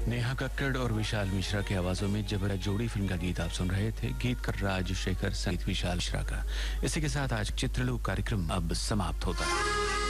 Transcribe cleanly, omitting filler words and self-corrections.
नेहा कक्कड़ और विशाल मिश्रा की आवाजों में जबरा जोड़ी फिल्म का गीत आप सुन रहे थे। गीतकार राजशेखर, संगीत विशाल मिश्रा का। इसी के साथ आज चित्रलोक कार्यक्रम अब समाप्त होता है।